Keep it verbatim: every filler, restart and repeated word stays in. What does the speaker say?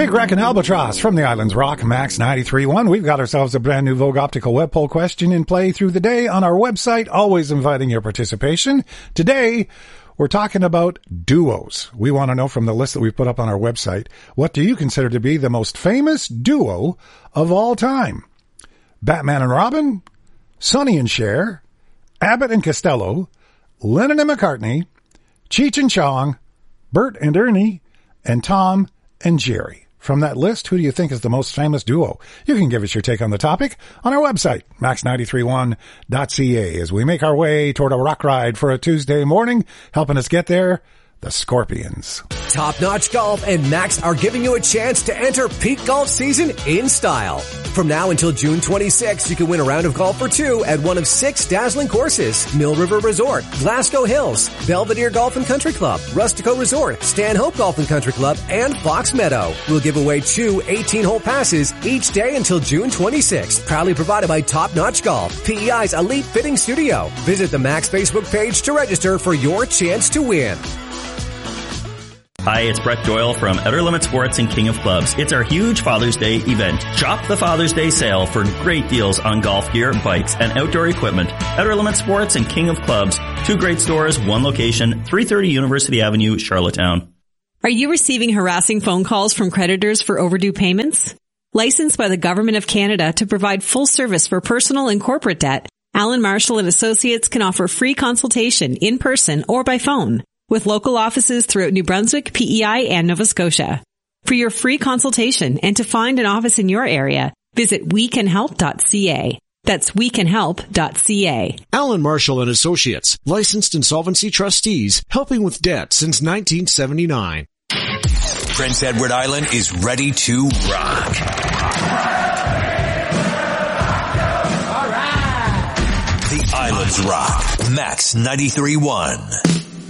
Big Wreck and Albatross from the Islands Rock, Max ninety-three point one. We've got ourselves a brand new Vogue Optical web poll question in play through the day on our website, always inviting your participation. Today, we're talking about duos. We want to know from the list that we put up on our website, what do you consider to be the most famous duo of all time? Batman and Robin, Sonny and Cher, Abbott and Costello, Lennon and McCartney, Cheech and Chong, Bert and Ernie, and Tom and Jerry. From that list, who do you think is the most famous duo? You can give us your take on the topic on our website, max nine three one dot c a, as we make our way toward a rock ride for a Tuesday morning. Helping us get there, the Scorpions. Top Notch Golf and Max are giving you a chance to enter peak golf season in style. From now until June twenty-sixth, you can win a round of golf for two at one of six dazzling courses: Mill River Resort, Glasgow Hills, Belvedere Golf and Country Club, Rustico Resort, Stanhope Golf and Country Club, and Fox Meadow. We'll give away two eighteen-hole passes each day until June twenty-sixth. Proudly provided by Top Notch Golf, P E I's Elite Fitting Studio. Visit the Max Facebook page to register for your chance to win. Hi, it's Brett Doyle from Outer Limit Sports and King of Clubs. It's our huge Father's Day event. Shop the Father's Day sale for great deals on golf gear, bikes, and outdoor equipment. Outer Limit Sports and King of Clubs. Two great stores, one location, three thirty University Avenue, Charlottetown. Are you receiving harassing phone calls from creditors for overdue payments? Licensed by the Government of Canada to provide full service for personal and corporate debt, Alan Marshall and Associates can offer free consultation in person or by phone, with local offices throughout New Brunswick, P E I, and Nova Scotia. For your free consultation and to find an office in your area, visit we can help dot c a. That's we can help dot c a. Alan Marshall and Associates, licensed insolvency trustees, helping with debt since nineteen seventy-nine. Prince Edward Island is ready to rock. All right. The Islands Rock, Max ninety-three point one.